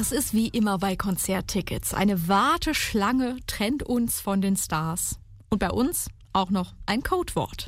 es ist wie immer bei Konzerttickets. Eine Warteschlange trennt uns von den Stars. Und bei uns auch noch ein Codewort.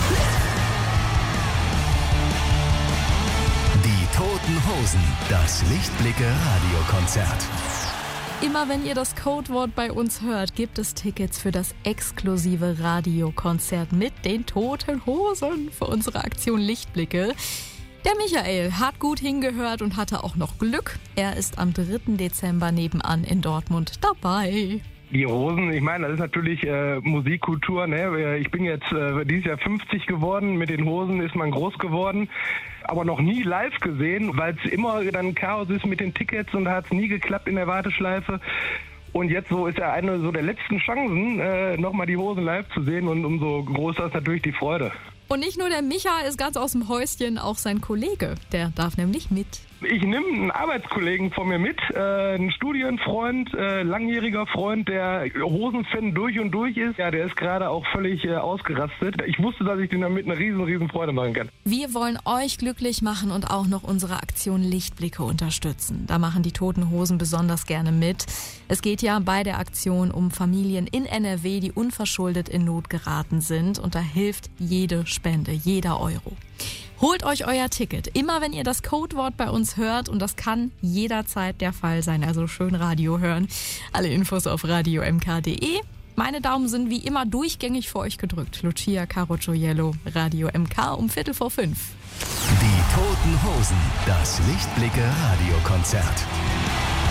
Die Toten Hosen, das Lichtblicke-Radiokonzert. Immer wenn ihr das Codewort bei uns hört, gibt es Tickets für das exklusive Radiokonzert mit den Toten Hosen für unsere Aktion Lichtblicke. Der Michael hat gut hingehört und hatte auch noch Glück. Er ist am 3. Dezember nebenan in Dortmund dabei. Die Hosen, ich meine, das ist natürlich Musikkultur. Ne? Ich bin jetzt dieses Jahr 50 geworden. Mit den Hosen ist man groß geworden. Aber noch nie live gesehen, weil es immer dann Chaos ist mit den Tickets und da hat es nie geklappt in der Warteschleife. Und jetzt so ist ja eine so der letzten Chancen, nochmal die Hosen live zu sehen und umso größer ist natürlich die Freude. Und nicht nur der Micha ist ganz aus dem Häuschen, auch sein Kollege, der darf nämlich mit. Ich nehme einen Arbeitskollegen von mir mit, einen Studienfreund, langjähriger Freund, der Hosenfan durch und durch ist. Ja, der ist gerade auch völlig ausgerastet. Ich wusste, dass ich den damit eine riesen Freude machen kann. Wir wollen euch glücklich machen und auch noch unsere Aktion Lichtblicke unterstützen. Da machen die Toten Hosen besonders gerne mit. Es geht ja bei der Aktion um Familien in NRW, die unverschuldet in Not geraten sind. Und da hilft jede Spende, jeder Euro. Holt euch euer Ticket, immer wenn ihr das Codewort bei uns hört, und das kann jederzeit der Fall sein, also schön Radio hören. Alle Infos auf radiomk.de. Meine Daumen sind wie immer durchgängig für euch gedrückt. Lucia Carocciollo, Radio MK um 4:45. Die Toten Hosen, das Lichtblicke-Radiokonzert.